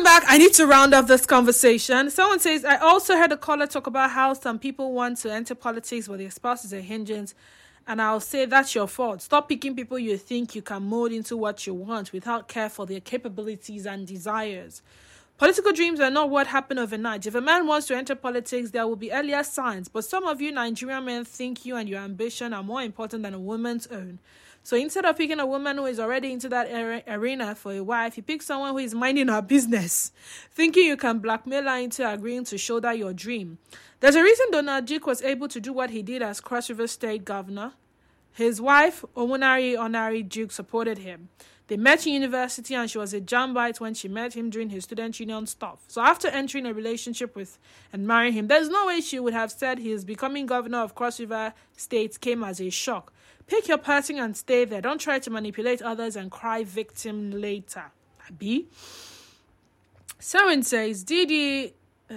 back. I need to round up this conversation. Someone says, I also heard a caller talk about how some people want to enter politics but their spouse is a hindrance. And I'll say that's your fault. Stop picking people you think you can mold into what you want without care for their capabilities and desires. Political dreams are not what happen overnight. If a man wants to enter politics, there will be earlier signs. But some of you Nigerian men think you and your ambition are more important than a woman's own. So instead of picking a woman who is already into that arena for a wife, you pick someone who is minding her business, thinking you can blackmail her into agreeing to shoulder your dream. There's a reason Donald Duke was able to do what he did as Cross River State Governor. His wife, Omunari Onari Duke, supported him. They met in university and she was a jambite when she met him during his student union stuff. So after entering a relationship with and marrying him, there's no way she would have said his becoming governor of Cross River State came as a shock. Pick your person and stay there. Don't try to manipulate others and cry victim later. Abi? Someone says, Didi,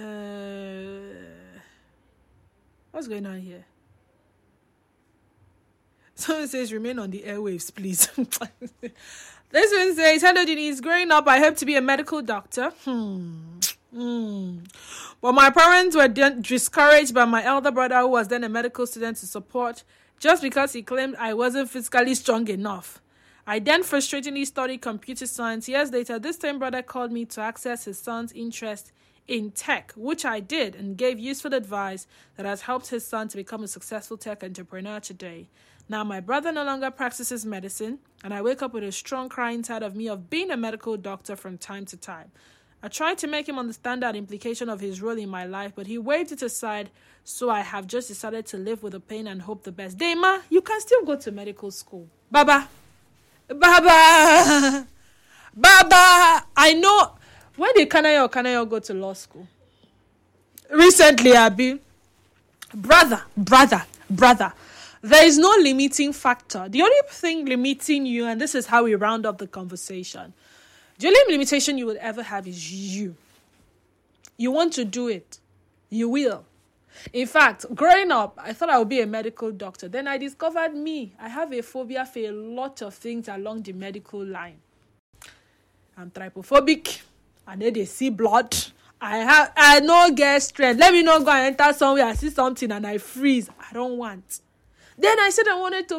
what's going on here? Someone says, remain on the airwaves, please. This one says, hello, Denise. Growing up, I hope to be a medical doctor. But my parents were discouraged by my elder brother, who was then a medical student, to support just because he claimed I wasn't physically strong enough. I then frustratingly studied computer science. Years later, this same brother called me to access his son's interest in tech, which I did and gave useful advice that has helped his son to become a successful tech entrepreneur today. Now, my brother no longer practices medicine, and I wake up with a strong cry inside of me of being a medical doctor from time to time. I tried to make him understand that implication of his role in my life, but he waved it aside, so I have just decided to live with the pain and hope the best. Dema, you can still go to medical school. Baba, I know. When did Kanayo go to law school? Recently, Abi. Brother. There is no limiting factor. The only thing limiting you, and this is how we round up the conversation, the only limitation you will ever have is you. You want to do it. You will. In fact, growing up, I thought I would be a medical doctor. Then I discovered me. I have a phobia for a lot of things along the medical line. I'm trypophobic. I need to see blood. I no get strength. Let me not go and enter somewhere, I see something and I freeze. I don't want. Then I said I wanted to